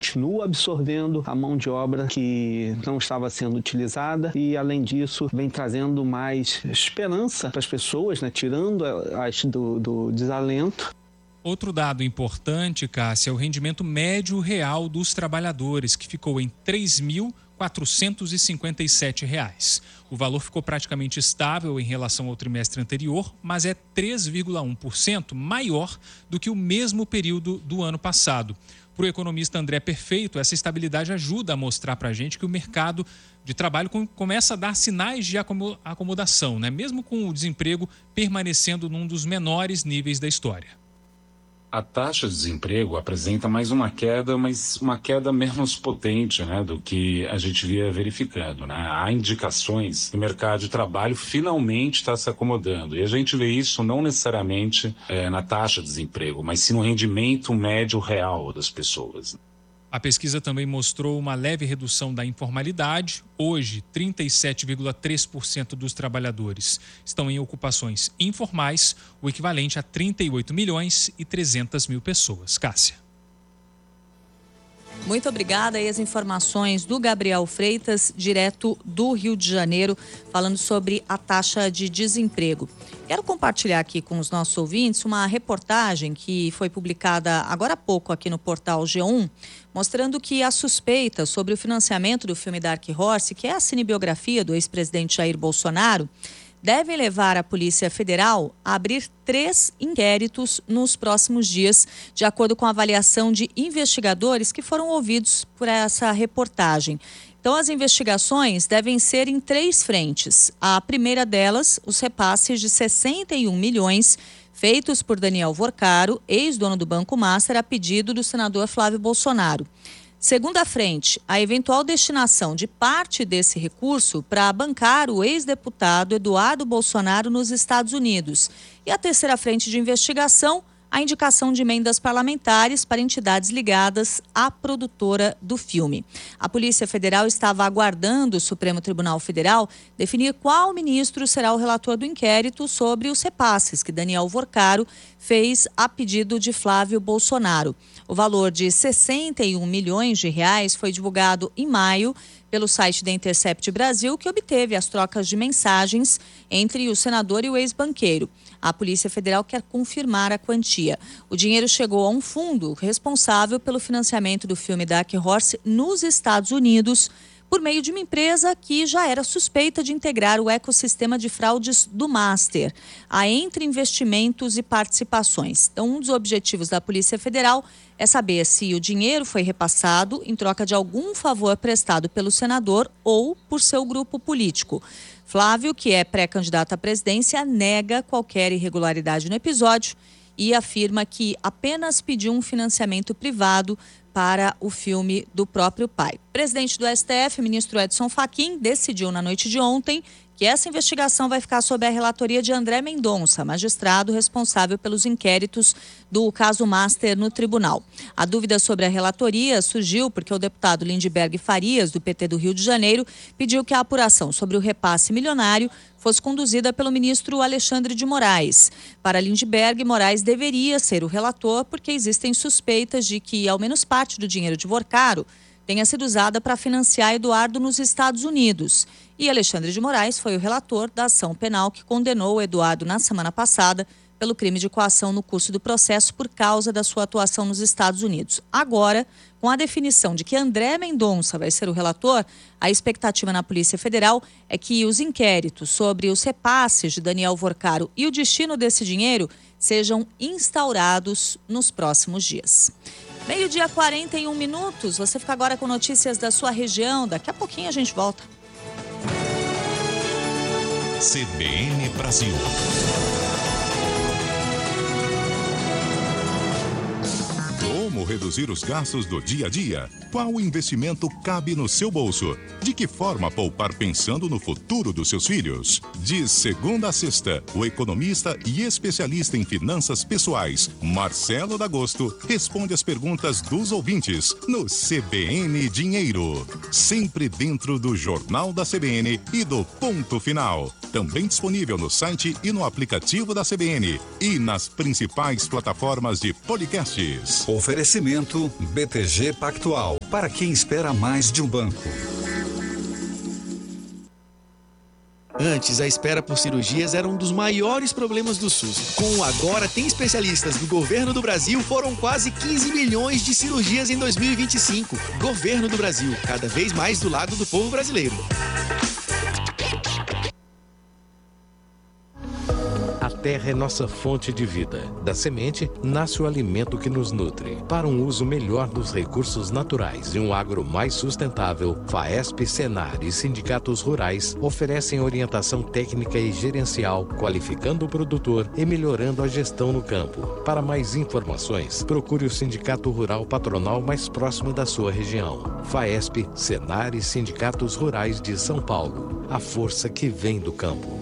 continua absorvendo a mão de obra que não estava sendo utilizada e, além disso, vem trazendo mais esperança para as pessoas, né? Tirando as do desalento. Outro dado importante, Cássia, é o rendimento médio real dos trabalhadores, que ficou em R$ 3.457. O valor ficou praticamente estável em relação ao trimestre anterior, mas é 3,1% maior do que o mesmo período do ano passado. Para o economista André Perfeito, essa estabilidade ajuda a mostrar para a gente que o mercado de trabalho começa a dar sinais de acomodação, né? Mesmo com o desemprego permanecendo num dos menores níveis da história. A taxa de desemprego apresenta mais uma queda, mas uma queda menos potente, né, do que a gente via verificando, né? Há indicações que o mercado de trabalho finalmente está se acomodando. E a gente vê isso não necessariamente na taxa de desemprego, mas sim no rendimento médio real das pessoas. A pesquisa também mostrou uma leve redução da informalidade. Hoje, 37,3% dos trabalhadores estão em ocupações informais, o equivalente a 38.300.000 pessoas. Cássia. Muito obrigada. E as informações do Gabriel Freitas, direto do Rio de Janeiro, falando sobre a taxa de desemprego. Quero compartilhar aqui com os nossos ouvintes uma reportagem que foi publicada agora há pouco aqui no portal G1, mostrando que a suspeita sobre o financiamento do filme Dark Horse, que é a cinebiografia do ex-presidente Jair Bolsonaro, devem levar a Polícia Federal a abrir 3 inquéritos nos próximos dias, de acordo com a avaliação de investigadores que foram ouvidos por essa reportagem. Então, as investigações devem ser em 3 frentes. A primeira delas, os repasses de 61 milhões feitos por Daniel Vorcaro, ex-dono do Banco Master, a pedido do senador Flávio Bolsonaro. Segunda frente, a eventual destinação de parte desse recurso para bancar o ex-deputado Eduardo Bolsonaro nos Estados Unidos. E a terceira frente de investigação, a indicação de emendas parlamentares para entidades ligadas à produtora do filme. A Polícia Federal estava aguardando o Supremo Tribunal Federal definir qual ministro será o relator do inquérito sobre os repasses que Daniel Vorcaro fez a pedido de Flávio Bolsonaro. O valor de 61 milhões de reais foi divulgado em maio pelo site da Intercept Brasil, que obteve as trocas de mensagens entre o senador e o ex-banqueiro. A Polícia Federal quer confirmar a quantia. O dinheiro chegou a um fundo responsável pelo financiamento do filme Dark Horse nos Estados Unidos, por meio de uma empresa que já era suspeita de integrar o ecossistema de fraudes do Master, a Entre Investimentos e Participações. Então, um dos objetivos da Polícia Federal é saber se o dinheiro foi repassado em troca de algum favor prestado pelo senador ou por seu grupo político. Flávio, que é pré-candidato à presidência, nega qualquer irregularidade no episódio e afirma que apenas pediu um financiamento privado para o filme do próprio pai. O presidente do STF, ministro Edson Fachin, decidiu na noite de ontem que essa investigação vai ficar sob a relatoria de André Mendonça, magistrado responsável pelos inquéritos do caso Master no tribunal. A dúvida sobre a relatoria surgiu porque o deputado Lindbergh Farias, do PT do Rio de Janeiro, pediu que a apuração sobre o repasse milionário fosse conduzida pelo ministro Alexandre de Moraes. Para Lindbergh, Moraes deveria ser o relator porque existem suspeitas de que ao menos parte do dinheiro de Vorcaro tenha sido usada para financiar Eduardo nos Estados Unidos. E Alexandre de Moraes foi o relator da ação penal que condenou Eduardo na semana passada pelo crime de coação no curso do processo por causa da sua atuação nos Estados Unidos. Agora, com a definição de que André Mendonça vai ser o relator, a expectativa na Polícia Federal é que os inquéritos sobre os repasses de Daniel Vorcaro e o destino desse dinheiro sejam instaurados nos próximos dias. 12:41, você fica agora com notícias da sua região. Daqui a pouquinho a gente volta. CBN Brasil. Como reduzir os gastos do dia a dia? Qual investimento cabe no seu bolso? De que forma poupar pensando no futuro dos seus filhos? De segunda a sexta, o economista e especialista em finanças pessoais, Marcelo D'Agosto, responde as perguntas dos ouvintes no CBN Dinheiro. Sempre dentro do Jornal da CBN e do Ponto Final. Também disponível no site e no aplicativo da CBN e nas principais plataformas de podcasts. Oferecimento Oferecimento BTG Pactual, para quem espera mais de um banco. Antes, a espera por cirurgias era um dos maiores problemas do SUS. Com o Agora Tem Especialistas do Governo do Brasil, foram quase 15 milhões de cirurgias em 2025. Governo do Brasil, cada vez mais do lado do povo brasileiro. A terra é nossa fonte de vida. Da semente, nasce o alimento que nos nutre. Para um uso melhor dos recursos naturais e um agro mais sustentável, FAESP, Senar e sindicatos rurais oferecem orientação técnica e gerencial, qualificando o produtor e melhorando a gestão no campo. Para mais informações, procure o sindicato rural patronal mais próximo da sua região. FAESP, Senar e sindicatos rurais de São Paulo. A força que vem do campo.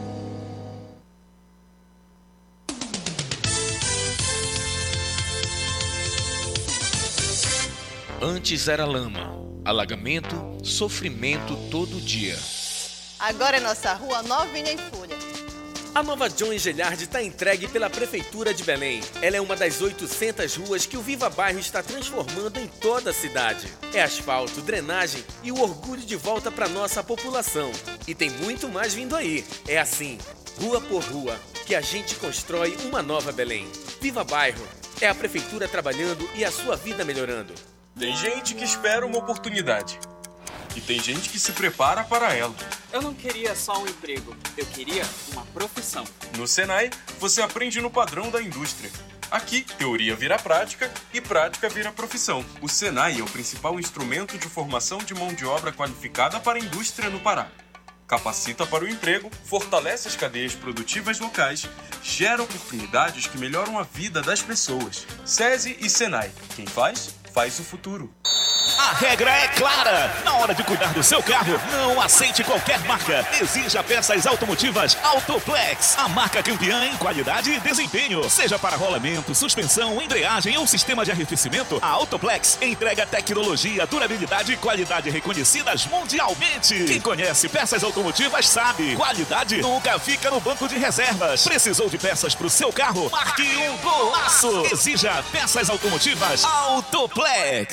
Antes era lama, alagamento, sofrimento todo dia. Agora é nossa rua novinha em folha. A nova John Engelhard está entregue pela Prefeitura de Belém. Ela é uma das 800 ruas que o Viva Bairro está transformando em toda a cidade. É asfalto, drenagem e o orgulho de volta para nossa população. E tem muito mais vindo aí. É assim, rua por rua, que a gente constrói uma nova Belém. Viva Bairro, é a Prefeitura trabalhando e a sua vida melhorando. Tem gente que espera uma oportunidade e tem gente que se prepara para ela. Eu não queria só um emprego, eu queria uma profissão. No Senai, você aprende no padrão da indústria. Aqui, teoria vira prática e prática vira profissão. O Senai é o principal instrumento de formação de mão de obra qualificada para a indústria no Pará. Capacita para o emprego, fortalece as cadeias produtivas locais, gera oportunidades que melhoram a vida das pessoas. SESI e Senai. Quem faz o futuro. A regra é clara. Na hora de cuidar do seu carro, não aceite qualquer marca. Exija peças automotivas Autoplex. A marca campeã em qualidade e desempenho. Seja para rolamento, suspensão, embreagem ou sistema de arrefecimento, a Autoplex entrega tecnologia, durabilidade e qualidade reconhecidas mundialmente. Quem conhece peças automotivas sabe. Qualidade nunca fica no banco de reservas. Precisou de peças para o seu carro? Marque um golaço. Exija peças automotivas Autoplex.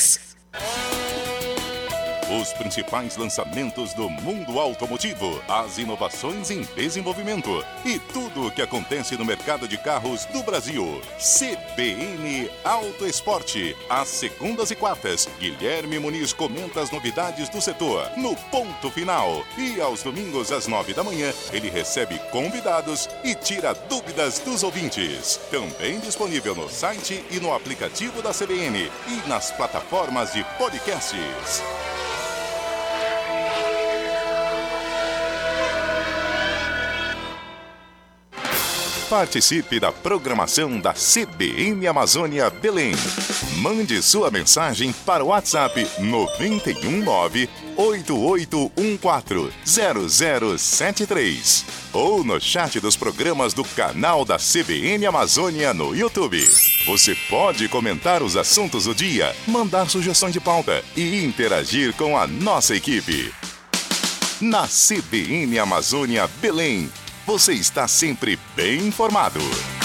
Os principais lançamentos do mundo automotivo, as inovações em desenvolvimento e tudo o que acontece no mercado de carros do Brasil. CBN Auto Esporte. Às segundas e quartas, Guilherme Muniz comenta as novidades do setor no Ponto Final. E aos domingos, às 9 da manhã, ele recebe convidados e tira dúvidas dos ouvintes. Também disponível no site e no aplicativo da CBN e nas plataformas de podcasts. Participe da programação da CBN Amazônia Belém. Mande sua mensagem para o WhatsApp 919-8814-0073 ou no chat dos programas do canal da CBN Amazônia no YouTube. Você pode comentar os assuntos do dia, mandar sugestões de pauta e interagir com a nossa equipe. Na CBN Amazônia Belém, você está sempre bem informado.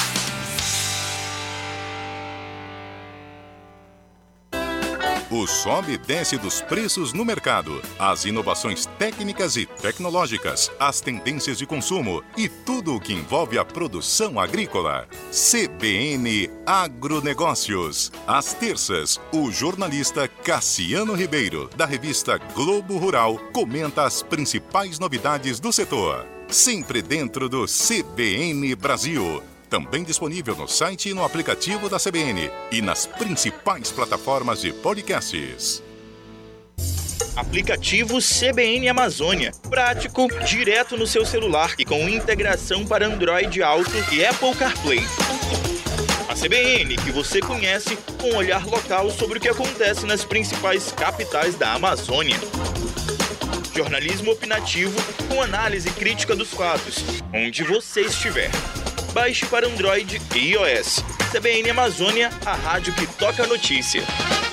O sobe e desce dos preços no mercado, as inovações técnicas e tecnológicas, as tendências de consumo e tudo o que envolve a produção agrícola. CBN Agronegócios. Às terças, o jornalista Cassiano Ribeiro, da revista Globo Rural, comenta as principais novidades do setor. Sempre dentro do CBN Brasil. Também disponível no site e no aplicativo da CBN e nas principais plataformas de podcasts. Aplicativo CBN Amazônia. Prático, direto no seu celular e com integração para Android Auto e Apple CarPlay. A CBN, que você conhece, com um olhar local sobre o que acontece nas principais capitais da Amazônia. Jornalismo opinativo com análise crítica dos fatos, onde você estiver. Baixe para Android e iOS. CBN Amazônia, a rádio que toca a notícia.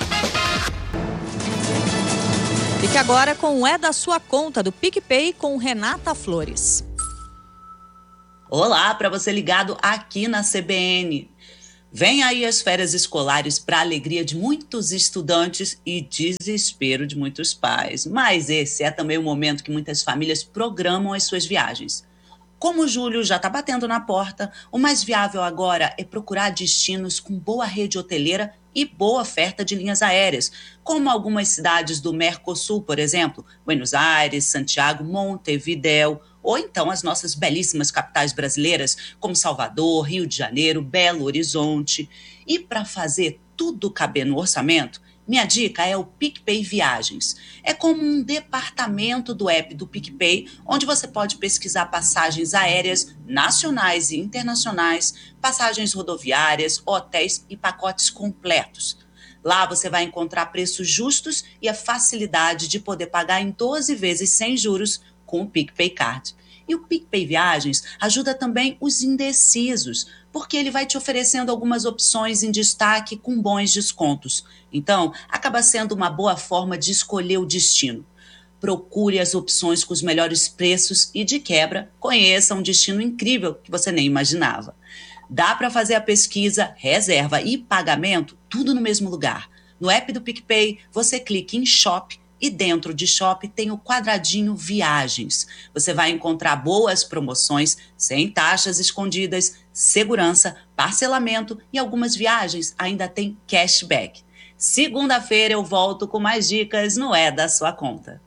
Fique agora com o É da Sua Conta, do PicPay, com Renata Flores. Olá, para você ligado aqui na CBN. Vem aí as férias escolares para a alegria de muitos estudantes e desespero de muitos pais. Mas esse é também o momento que muitas famílias programam as suas viagens. Como o julho já está batendo na porta, o mais viável agora é procurar destinos com boa rede hoteleira e boa oferta de linhas aéreas, como algumas cidades do Mercosul, por exemplo, Buenos Aires, Santiago, Montevidéu, ou então as nossas belíssimas capitais brasileiras, como Salvador, Rio de Janeiro, Belo Horizonte. E para fazer tudo caber no orçamento, minha dica é o PicPay Viagens. É como um departamento do app do PicPay, onde você pode pesquisar passagens aéreas nacionais e internacionais, passagens rodoviárias, hotéis e pacotes completos. Lá você vai encontrar preços justos e a facilidade de poder pagar em 12 vezes sem juros com o PicPay Card. E o PicPay Viagens ajuda também os indecisos, porque ele vai te oferecendo algumas opções em destaque com bons descontos. Então, acaba sendo uma boa forma de escolher o destino. Procure as opções com os melhores preços e, de quebra, conheça um destino incrível que você nem imaginava. Dá para fazer a pesquisa, reserva e pagamento, tudo no mesmo lugar. No app do PicPay, você clica em Shop e dentro de Shop tem o quadradinho Viagens. Você vai encontrar boas promoções, sem taxas escondidas, segurança, parcelamento e algumas viagens ainda tem cashback. Segunda-feira eu volto com mais dicas no É da Sua Conta.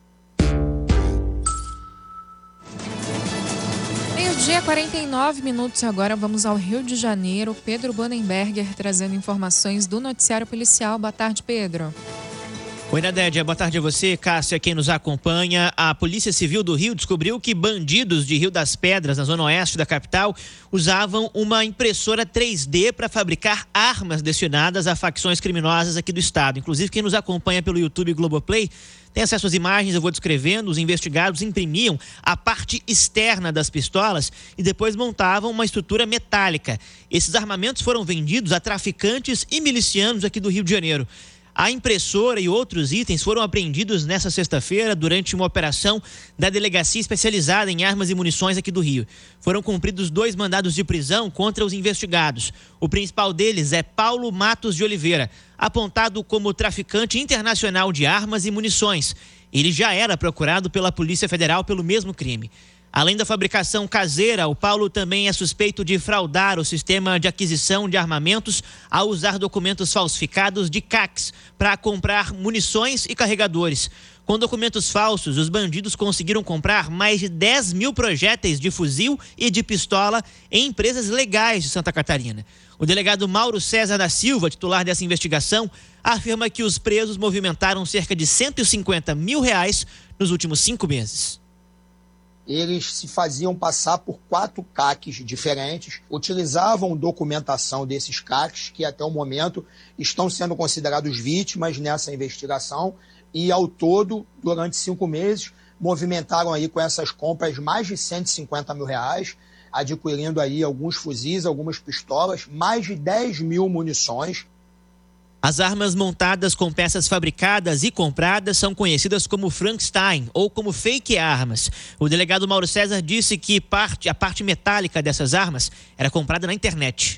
Meio-dia, 49 minutos. Agora vamos ao Rio de Janeiro. Pedro Bonenberger trazendo informações do noticiário policial. Boa tarde, Pedro. Oi, Nadédia, boa tarde a você, Cássia, quem nos acompanha. A Polícia Civil do Rio descobriu que bandidos de Rio das Pedras, na zona oeste da capital, usavam uma impressora 3D para fabricar armas destinadas a facções criminosas aqui do estado. Inclusive, quem nos acompanha pelo YouTube Globoplay tem acesso às imagens, eu vou descrevendo. Os investigados imprimiam a parte externa das pistolas e depois montavam uma estrutura metálica. Esses armamentos foram vendidos a traficantes e milicianos aqui do Rio de Janeiro. A impressora e outros itens foram apreendidos nesta sexta-feira durante uma operação da Delegacia Especializada em Armas e Munições aqui do Rio. Foram cumpridos 2 mandados de prisão contra os investigados. O principal deles é Paulo Matos de Oliveira, apontado como traficante internacional de armas e munições. Ele já era procurado pela Polícia Federal pelo mesmo crime. Além da fabricação caseira, o Paulo também é suspeito de fraudar o sistema de aquisição de armamentos ao usar documentos falsificados de CACs para comprar munições e carregadores. Com documentos falsos, os bandidos conseguiram comprar mais de 10 mil projéteis de fuzil e de pistola em empresas legais de Santa Catarina. O delegado Mauro César da Silva, titular dessa investigação, afirma que os presos movimentaram cerca de R$150 mil nos últimos 5 meses. Eles se faziam passar por 4 CACs diferentes, utilizavam documentação desses CACs, que até o momento estão sendo considerados vítimas nessa investigação, e ao todo, durante 5 meses, movimentaram aí com essas compras mais de R$150 mil, adquirindo aí alguns fuzis, algumas pistolas, mais de 10 mil munições. As armas montadas com peças fabricadas e compradas são conhecidas como Frankenstein ou como fake armas. O delegado Mauro César disse que a parte metálica dessas armas era comprada na internet.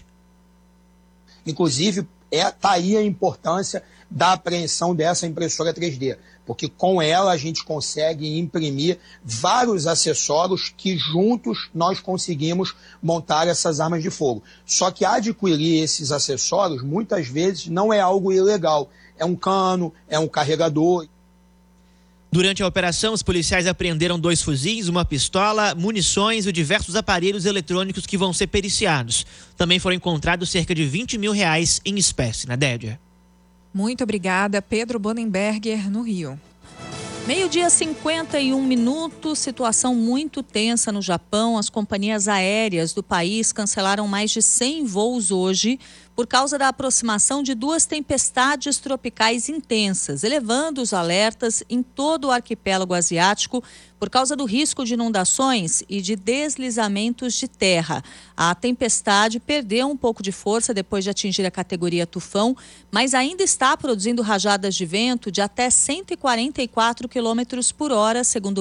Inclusive, está aí a importância da apreensão dessa impressora 3D, porque com ela a gente consegue imprimir vários acessórios que juntos nós conseguimos montar essas armas de fogo. Só que adquirir esses acessórios muitas vezes não é algo ilegal, é um cano, é um carregador. Durante a operação, os policiais apreenderam 2 fuzis, uma pistola, munições e diversos aparelhos eletrônicos que vão ser periciados. Também foram encontrados cerca de R$20 mil em espécie, Nadédia. Muito obrigada, Pedro Bonenberger, no Rio. Meio-dia, 51 minutos, situação muito tensa no Japão. As companhias aéreas do país cancelaram mais de 100 voos hoje por causa da aproximação de 2 tempestades tropicais intensas, elevando os alertas em todo o arquipélago asiático por causa do risco de inundações e de deslizamentos de terra. A tempestade perdeu um pouco de força depois de atingir a categoria tufão, mas ainda está produzindo rajadas de vento de até 144 km por hora, segundo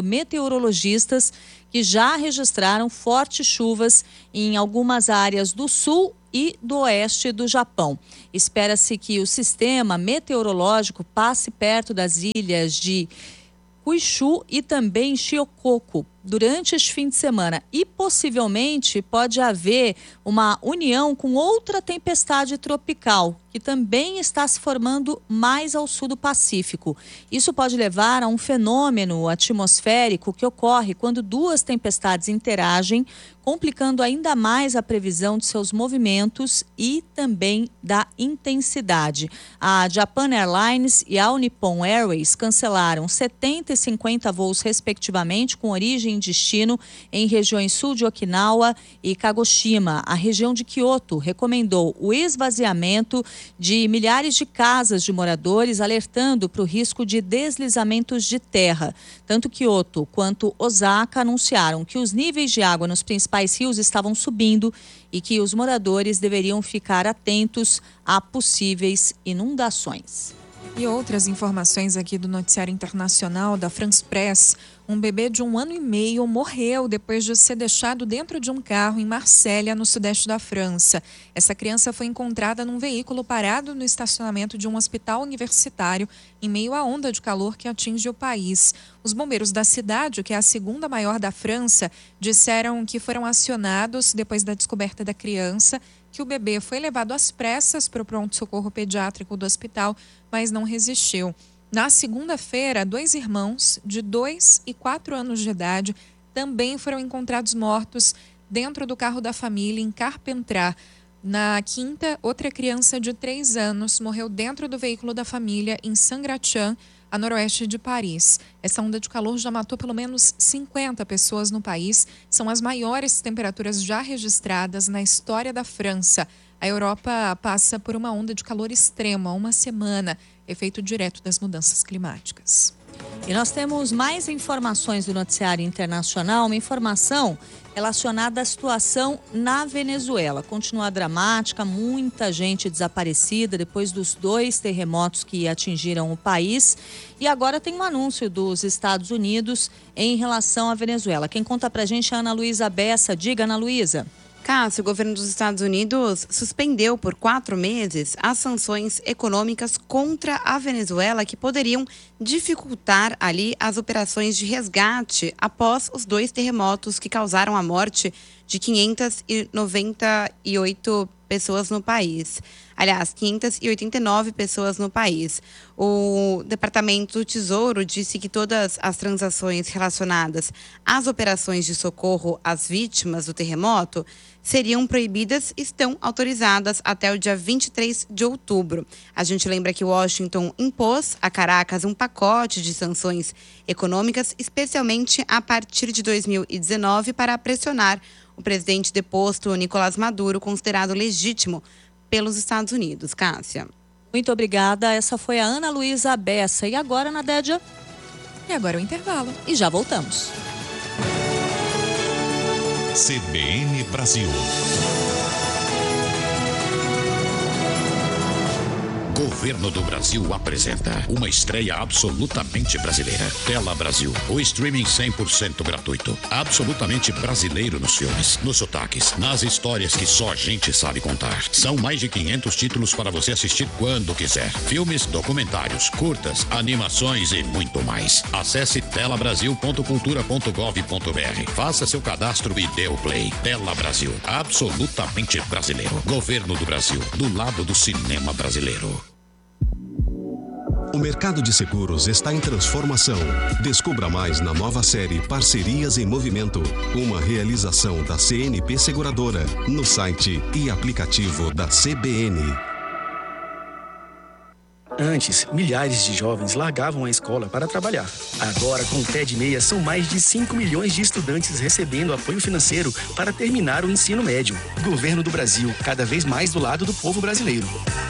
meteorologistas que já registraram fortes chuvas em algumas áreas do sul e do oeste do Japão. Espera-se que o sistema meteorológico passe perto das ilhas de Kyushu e também Shikoku durante este fim de semana e possivelmente pode haver uma união com outra tempestade tropical que também está se formando mais ao sul do Pacífico. Isso pode levar a um fenômeno atmosférico que ocorre quando duas tempestades interagem, complicando ainda mais a previsão de seus movimentos e também da intensidade. A Japan Airlines e a Nippon Airways cancelaram 70 e 50 voos respectivamente com origem e destino em regiões sul de Okinawa e Kagoshima. A região de Kyoto recomendou o esvaziamento de milhares de casas de moradores, alertando para o risco de deslizamentos de terra. Tanto Kyoto quanto Osaka anunciaram que os níveis de água nos principais rios estavam subindo e que os moradores deveriam ficar atentos a possíveis inundações. E outras informações aqui do noticiário internacional da France Press. Um bebê de 1 ano e meio morreu depois de ser deixado dentro de um carro em Marsella, no sudeste da França. Essa criança foi encontrada num veículo parado no estacionamento de um hospital universitário em meio à onda de calor que atinge o país. Os bombeiros da cidade, que é a segunda maior da França, disseram que foram acionados depois da descoberta da criança, que o bebê foi levado às pressas para o pronto-socorro pediátrico do hospital, mas não resistiu. Na segunda-feira, 2 irmãos de 2 e 4 anos de idade também foram encontrados mortos dentro do carro da família em Carpentras. Na quinta, outra criança de 3 anos morreu dentro do veículo da família em Saint-Gratien, a noroeste de Paris. Essa onda de calor já matou pelo menos 50 pessoas no país. São as maiores temperaturas já registradas na história da França. A Europa passa por uma onda de calor extremo há uma semana, efeito direto das mudanças climáticas. E nós temos mais informações do noticiário internacional, uma informação relacionada à situação na Venezuela. Continua dramática, muita gente desaparecida depois dos 2 terremotos que atingiram o país. E agora tem um anúncio dos Estados Unidos em relação à Venezuela. Quem conta pra gente é a Ana Luísa Bessa. Diga, Ana Luísa. Cássio, o governo dos Estados Unidos suspendeu por 4 meses as sanções econômicas contra a Venezuela que poderiam dificultar ali as operações de resgate após os 2 terremotos que causaram a morte de 598 pessoas no país. Aliás, 589 pessoas no país. O Departamento do Tesouro disse que todas as transações relacionadas às operações de socorro às vítimas do terremoto seriam proibidas e estão autorizadas até o dia 23 de outubro. A gente lembra que Washington impôs a Caracas um pacote de sanções econômicas, especialmente a partir de 2019, para pressionar o presidente deposto Nicolás Maduro, considerado legítimo pelos Estados Unidos. Cássia. Muito obrigada. Essa foi a Ana Luísa Bessa. E agora, Nadédia? E agora o intervalo. E já voltamos. CBN Brasil. Governo do Brasil apresenta uma estreia absolutamente brasileira. Tela Brasil, o streaming 100% gratuito. Absolutamente brasileiro nos filmes, nos sotaques, nas histórias que só a gente sabe contar. São mais de 500 títulos para você assistir quando quiser. Filmes, documentários, curtas, animações e muito mais. Acesse telabrasil.cultura.gov.br. Faça seu cadastro e dê o play. Tela Brasil, absolutamente brasileiro. Governo do Brasil, do lado do cinema brasileiro. O mercado de seguros está em transformação. Descubra mais na nova série Parcerias em Movimento, uma realização da CNP Seguradora, no site e aplicativo da CBN. Antes, milhares de jovens largavam a escola para trabalhar. Agora, com o Pé de Meia, são mais de 5 milhões de estudantes recebendo apoio financeiro para terminar o ensino médio. Governo do Brasil, cada vez mais do lado do povo brasileiro.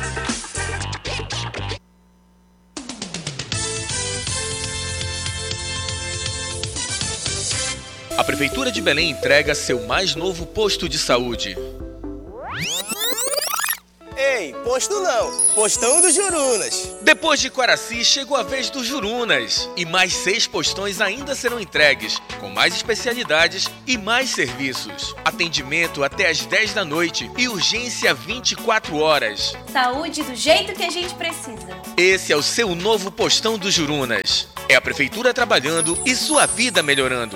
A Prefeitura de Belém entrega seu mais novo posto de saúde. Ei, Ei, posto não, postão do Jurunas. Depois de Quaraci, chegou a vez do Jurunas. E mais 6 postões ainda serão entregues, com mais especialidades e mais serviços. Atendimento até às 10 da noite e urgência 24 horas. Saúde do jeito que a gente precisa. Esse é o seu novo postão do Jurunas. É a prefeitura trabalhando e sua vida melhorando.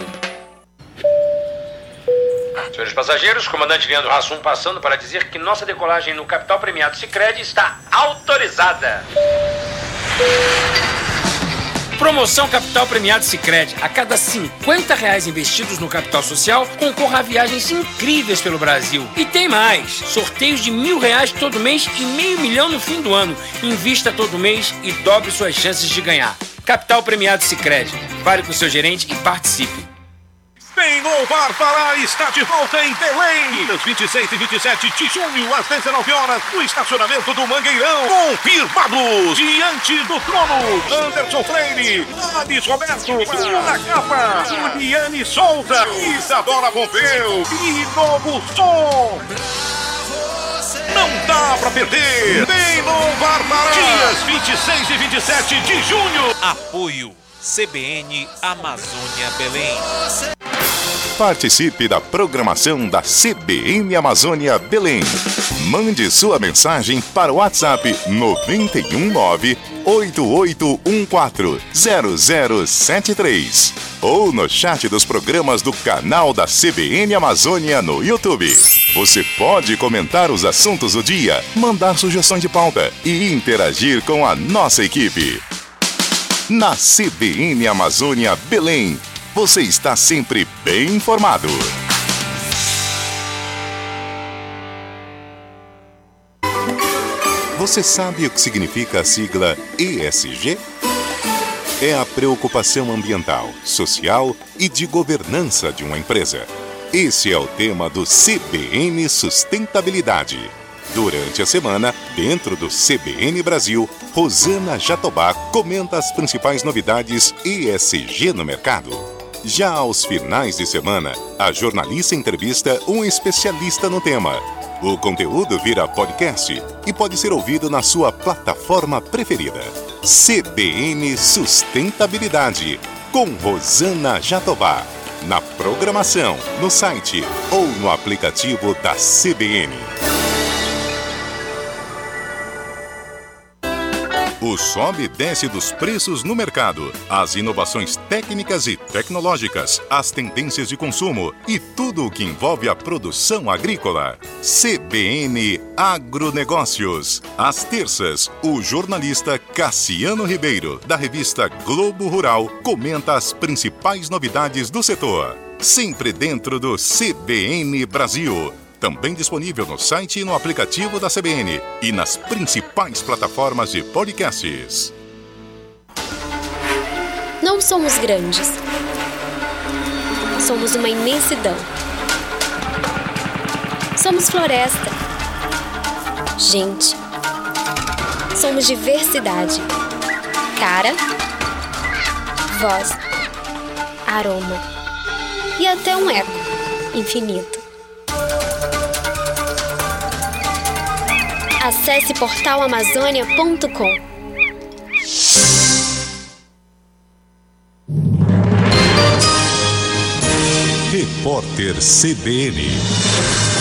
Senhores passageiros, comandante Leandro Hassum passando para dizer que nossa decolagem no Capital Premiado Sicredi está autorizada. Promoção Capital Premiado Sicredi. A cada R$50 investidos no capital social, concorra a viagens incríveis pelo Brasil. E tem mais. Sorteios de R$1.000 todo mês e R$500 mil no fim do ano. Invista todo mês e dobre suas chances de ganhar. Capital Premiado Sicredi. Fale com seu gerente e participe. Bem Louvar Pará está de volta em Belém. Dias 26 e 27 de junho, às 19 horas, no estacionamento do Mangueirão. Confirmados, diante do trono, Anderson Freire, Ades Roberto, Bruna Capa, Juliane Souza, Isadora Pompeu e Novo Som. Não dá pra perder. Bem Louvar Pará. Dias 26 e 27 de junho. Apoio CBN Amazônia Belém. Participe da programação da CBN Amazônia Belém. Mande sua mensagem para o WhatsApp 919-8814-0073 ou no chat dos programas do canal da CBN Amazônia no YouTube. Você pode comentar os assuntos do dia, mandar sugestões de pauta e interagir com a nossa equipe. Na CBN Amazônia Belém, você está sempre bem informado. Você sabe o que significa a sigla ESG? É a preocupação ambiental, social e de governança de uma empresa. Esse é o tema do CBN Sustentabilidade. Durante a semana, dentro do CBN Brasil, Rosana Jatobá comenta as principais novidades ESG no mercado. Já aos finais de semana, a jornalista entrevista um especialista no tema. O conteúdo vira podcast e pode ser ouvido na sua plataforma preferida. CBN Sustentabilidade, com Rosana Jatobá. Na programação, no site ou no aplicativo da CBN. O sobe e desce dos preços no mercado, as inovações técnicas e tecnológicas, as tendências de consumo e tudo o que envolve a produção agrícola. CBN Agronegócios. Às terças, o jornalista Cassiano Ribeiro, da revista Globo Rural, comenta as principais novidades do setor. Sempre dentro do CBN Brasil. Também disponível no site e no aplicativo da CBN e nas principais plataformas de podcasts. Não somos grandes. Somos uma imensidão. Somos floresta. Gente. Somos diversidade. Cara. Voz. Aroma. E até um eco infinito. Acesse portalamazônia.com. Repórter CBN.